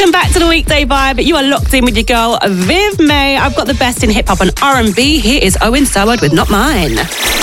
Welcome back to the Weekday Vibe. You are locked in with your girl, Viv May. I've got the best in hip-hop and R&B. Here is Owen Soward with Not Mine.